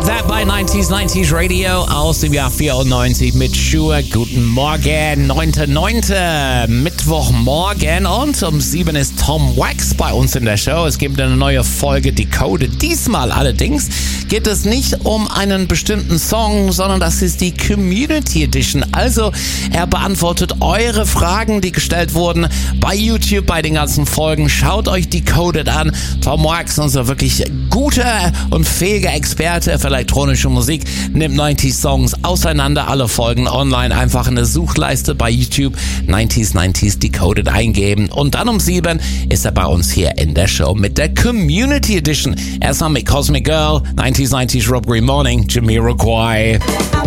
That by 90s Radio aus dem Jahr 94 mit Sure. Guten Morgen, 9.9. Mittwochmorgen und um 7 ist Tom Wax bei uns in der Show. Es gibt eine neue Folge Decoded. Diesmal allerdings geht es nicht um einen bestimmten Song, sondern das ist die Community Edition. Also er beantwortet eure Fragen, die gestellt wurden bei YouTube, bei den ganzen Folgen. Schaut euch Decoded an. Tom Wax, unser wirklich guter und fähiger Experte für elektronische Musik, nimmt 90 Songs auseinander, alle Folgen online, einfach in der Suchleiste bei YouTube 90s Decoded eingeben und dann um 7 ist er bei uns hier in der Show mit der Community Edition. Erstmal mit Cosmic Girl, 90s Rob Green Morning, Jamiroquai.